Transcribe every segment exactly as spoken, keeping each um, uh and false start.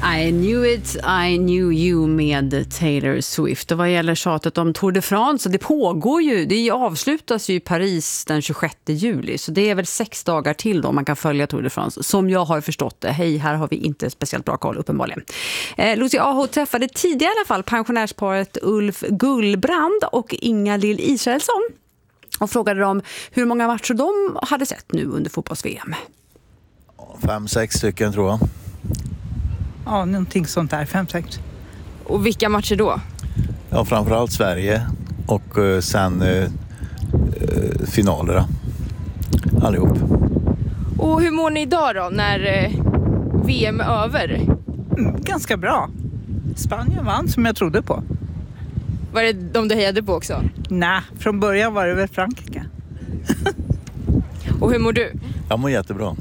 I knew it, I knew you med Taylor Swift. Och vad gäller tjatet om Tour de France, det pågår ju, det avslutas ju i Paris den tjugosjätte juli. Så det är väl sex dagar till då man kan följa Tour de France. Som jag har förstått det. Hej, här har vi inte speciellt bra koll uppenbarligen. Eh, Lucia Aho träffade tidigare i alla fall pensionärsparet Ulf Gullbrand och Inga Lill Israelsson. Och frågade dem hur många matcher de hade sett nu under fotbolls-V M. Fem, sex stycken tror jag. Ja, någonting sånt där, fem, sex. Och vilka matcher då? Ja, framförallt Sverige och uh, sen uh, uh, finalerna. Allihop. Och hur mår ni idag då när uh, V M är över? Mm, ganska bra. Spanien vann som jag trodde på. Var det de du hejade på också? Nej, från början var det väl Frankrike. Och hur mår du? Jag mår jättebra.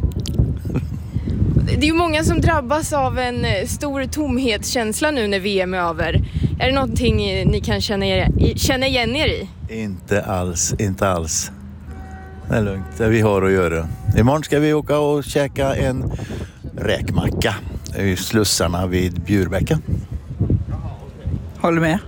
Det är ju många som drabbas av en stor tomhetskänsla nu när V M är över. Är det någonting ni kan känna, er, känna igen er i? Inte alls, inte alls. Det är lugnt, det vi har att göra. Imorgon ska vi åka och käka en räkmacka i slussarna vid Bjurbäcken. Håller med.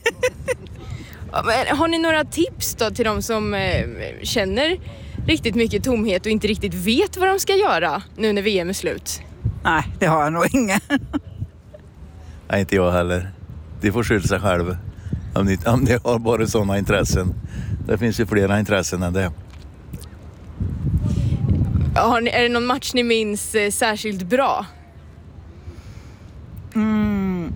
Har ni några tips då till de som eh, känner riktigt mycket tomhet och inte riktigt vet vad de ska göra nu när V M är slut? Nej, det har jag nog inga. Nej, inte jag heller. De får skylla sig själva. Om ni, om ni har bara sådana intressen. Det finns ju flera intressen än det. Har ni, är det någon match ni minns eh, särskilt bra? Mm.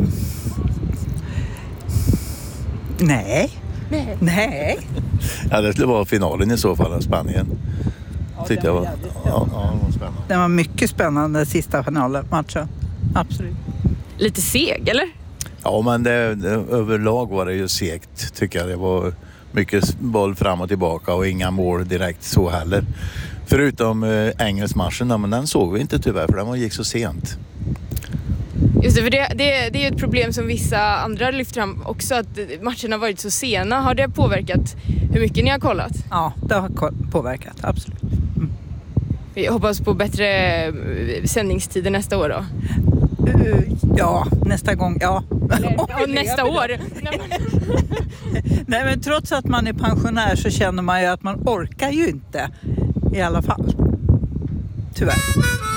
Nej. Nej. Nej. Ja, det skulle vara finalen i så fall av Spanien. Ja, tyckte jag var, ja, ja, det var spännande. Det var mycket spännande sista finalmatchen. Absolut. Lite seg, eller? Ja, men det, det, överlag var det ju segt tycker jag. Det var mycket boll fram och tillbaka och inga mål direkt så heller. Förutom eh, engelskmatchen, men den såg vi inte tyvärr för den gick så sent. Just det, för det, det, det är ju ett problem som vissa andra lyft fram också, att matcherna har varit så sena. Har det påverkat hur mycket ni har kollat? Ja, det har påverkat, absolut. Mm. Vi hoppas på bättre sändningstider nästa år då. Uh, ja, nästa gång, ja. Ja, nästa år. Nej, men trots att man är pensionär så känner man ju att man orkar ju inte i alla fall. Tyvärr.